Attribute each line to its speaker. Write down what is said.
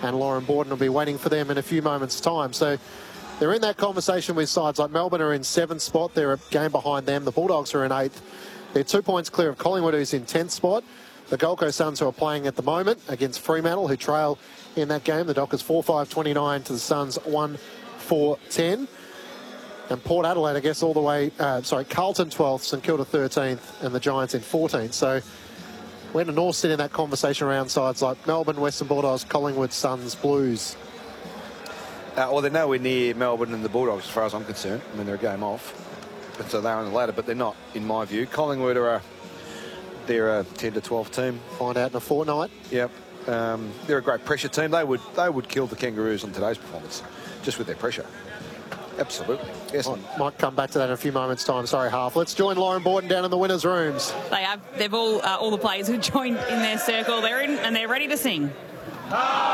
Speaker 1: and Lauren Borden will be waiting for them in a few moments' time. So they're in that conversation with sides like Melbourne are in 7th spot. They're a game behind them. The Bulldogs are in 8th. They're 2 points clear of Collingwood, who's in 10th spot. The Gold Coast Suns, who are playing at the moment against Fremantle, who trail in that game. The Dockers 4-5-29 to the Suns 1-4-10. And Port Adelaide, I guess, all the way... Carlton 12th, St Kilda 13th, and the Giants in 14th. So where do North sit in that conversation around sides like Melbourne, Western Bulldogs, Collingwood, Suns, Blues?
Speaker 2: Well, they're nowhere near Melbourne and the Bulldogs, as far as I'm concerned. I mean, they're a game off. But so they're on the ladder, but they're not, in my view. Collingwood are they're a 10 to 12 team.
Speaker 1: Find out in a fortnight.
Speaker 2: Yep. They're a great pressure team. They would kill the Kangaroos on today's performance, just with their pressure. Absolutely. Yes.
Speaker 1: Might come back to that in a few moments' time. Sorry, Half. Let's join Lauren Borden down in the winners' rooms.
Speaker 3: They have. They've all the players who joined in their circle. They're in and they're ready to sing.